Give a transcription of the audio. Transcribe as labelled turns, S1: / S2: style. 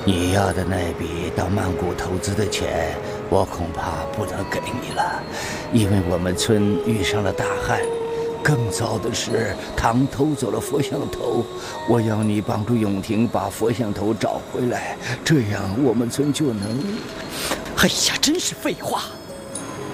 S1: 你要的那笔到曼谷投资的钱，我恐怕不能给你了，因为我们村遇上了大旱。更糟的是，唐偷走了佛像头。我要你帮助永婷把佛像头找回来，这样我们村就能……
S2: 哎呀，真是废话！